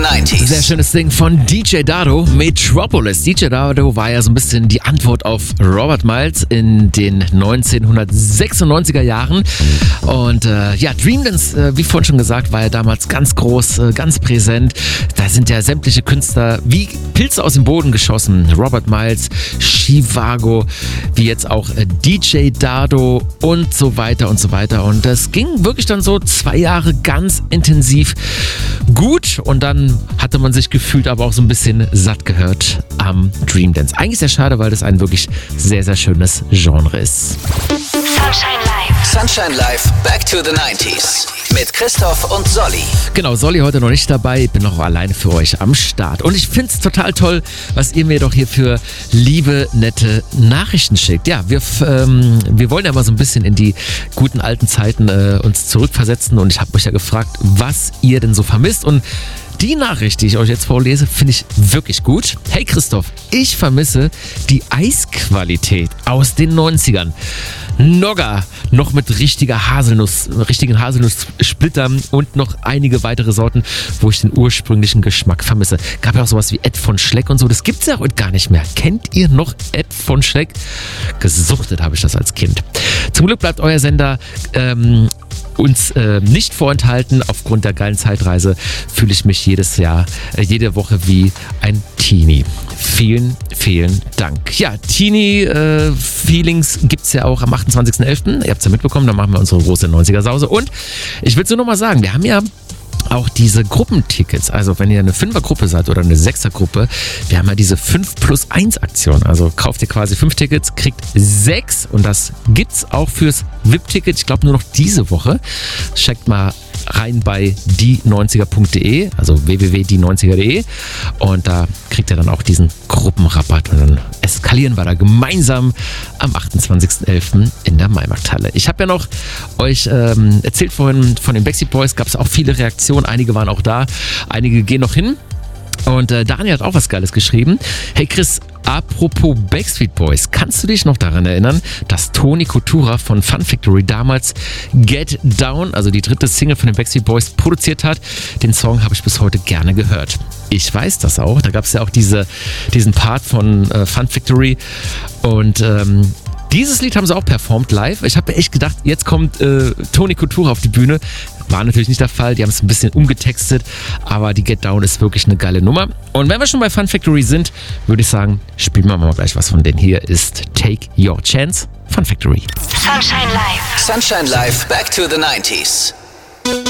90s. Sehr schönes Ding von DJ Dado, Metropolis. DJ Dado war ja so ein bisschen die Antwort auf Robert Miles in den 1996er Jahren. Und Dream Dance, wie vorhin schon gesagt, war ja damals ganz groß, ganz präsent. Da sind ja sämtliche Künstler wie Pilze aus dem Boden geschossen. Robert Miles, Chivago, wie jetzt auch DJ Dado und so weiter und so weiter. Und das ging wirklich dann so 2 Jahre ganz intensiv gut. Und dann hatte man sich gefühlt aber auch so ein bisschen satt gehört am Dream Dance. Eigentlich sehr schade, weil das ein wirklich sehr, sehr schönes Genre ist. Sunshine Live. Sunshine Live, Back to the 90s. Mit Christoph und Solly. Genau, Solly heute noch nicht dabei. Ich bin noch alleine für euch am Start. Und ich finde es total toll, was ihr mir doch hier für liebe, nette Nachrichten schickt. Ja, wir wollen ja mal so ein bisschen in die guten alten Zeiten uns zurückversetzen. Und ich habe euch ja gefragt, was ihr denn so vermisst. Und die Nachricht, die ich euch jetzt vorlese, finde ich wirklich gut. Hey Christoph, ich vermisse die Eisqualität aus den 90ern. Nogga, noch mit richtigen Haselnusssplittern und noch einige weitere Sorten, wo ich den ursprünglichen Geschmack vermisse. Gab ja auch sowas wie Ed von Schleck und so, das gibt's ja heute gar nicht mehr. Kennt ihr noch Ed von Schleck? Gesuchtet habe ich das als Kind. Zum Glück bleibt euer Sender uns nicht vorenthalten. Aufgrund der geilen Zeitreise fühle ich mich jede Woche wie ein Teenie. Vielen, vielen Dank. Ja, Teenie-Feelings gibt es ja auch am 28.11. Ihr habt es ja mitbekommen, da machen wir unsere große 90er-Sause. Und ich will es nur noch mal sagen, wir haben ja auch diese Gruppentickets, also wenn ihr eine 5er-Gruppe seid oder eine 6er-Gruppe, wir haben ja diese 5+1-Aktion. Also kauft ihr quasi 5 Tickets, kriegt 6 und das gibt's auch fürs VIP-Ticket, ich glaube nur noch diese Woche. Checkt mal rein bei die90er.de, also www.die90er.de und da kriegt ihr dann auch diesen Gruppenrabatt und dann eskalieren wir da gemeinsam am 28.11. in der Maimarkthalle. Ich habe ja noch euch erzählt vorhin von den Backstreet Boys, gab es auch viele Reaktionen, einige waren auch da, einige gehen noch hin. Und Daniel hat auch was Geiles geschrieben. Hey Chris, apropos Backstreet Boys, kannst du dich noch daran erinnern, dass Tony Coutura von Fun Factory damals Get Down, also die 3. Single von den Backstreet Boys, produziert hat? Den Song habe ich bis heute gerne gehört. Ich weiß das auch. Da gab es ja auch diesen Part von Fun Factory und dieses Lied haben sie auch performt live. Ich habe echt gedacht, jetzt kommt Tony Coutura auf die Bühne. War natürlich nicht der Fall, die haben es ein bisschen umgetextet, aber die Get Down ist wirklich eine geile Nummer. Und wenn wir schon bei Fun Factory sind, würde ich sagen, spielen wir mal gleich was von denen. Hier ist Take Your Chance, Fun Factory. Sunshine Live. Sunshine Live, Back to the 90s.